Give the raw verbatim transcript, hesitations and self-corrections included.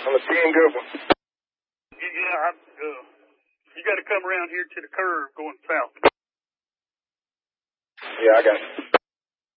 On the ten, good one. Yeah, I, uh, you got to come around here to the curve going south. Yeah, I got you.